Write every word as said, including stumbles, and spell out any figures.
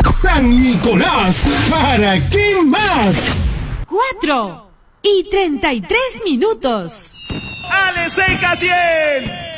San Nicolás, ¿para qué más? Cuatro y treinta y tres minutos. ¡Ale Seca cien!